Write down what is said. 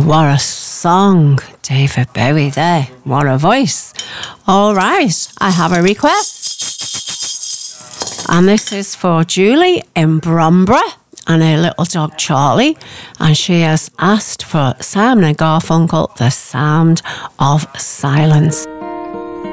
What a song. David Bowie there. What a voice. All right, I have a request. And this is for Julie in Bromborough and her little dog Charlie. And she has asked for Simon and Garfunkel, The Sound of Silence.